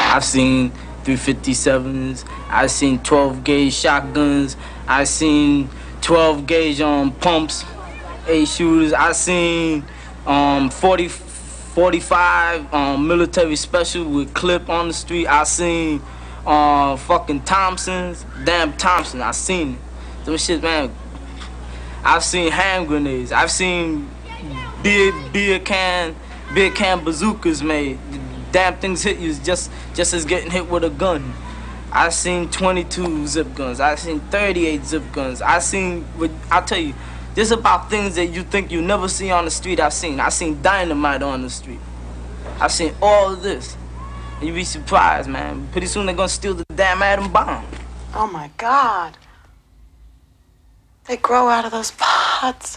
I've seen 357s. I've seen 12 gauge shotguns. I've seen 12 gauge pumps, 8 shooters. I've seen 45 military special with clip on the street. I've seen fucking Thompsons, damn Thompson. I've seen it. Those shit, man. I've seen hand grenades. I've seen beer can bazookas made. The damn things hit you just as getting hit with a gun. I've seen 22 zip guns. I've seen 38 zip guns. I'll tell you, this about things that you think you never see on the street. I've seen dynamite on the street. I've seen all of this. And you'd be surprised, man. Pretty soon they're gonna steal the damn atom bomb. Oh my God. They grow out of those pods.